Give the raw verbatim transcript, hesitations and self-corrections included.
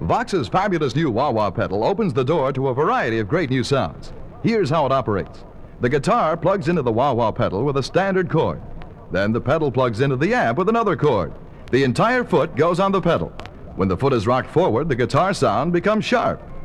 Vox's fabulous new wah-wah pedal opens the door to a variety of great new sounds. Here's how it operates. The guitar plugs into the wah-wah pedal with a standard cord. Then the pedal plugs into the amp with another cord. The entire foot goes on the pedal. When the foot is rocked forward, the guitar sound becomes sharp.